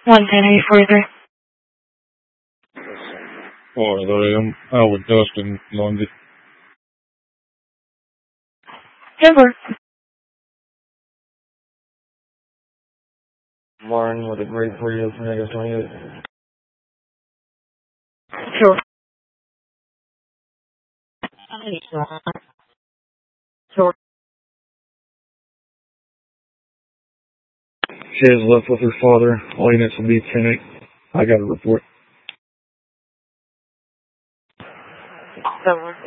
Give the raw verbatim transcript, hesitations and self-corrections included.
one ten eight forty-three. forty-three, I'm out with Dustin Lundy. Denver. Martin with a great three oh for negative twenty-eight. Sure. Sure. She has left with her father. All units will be ten eight. I got a report. Denver.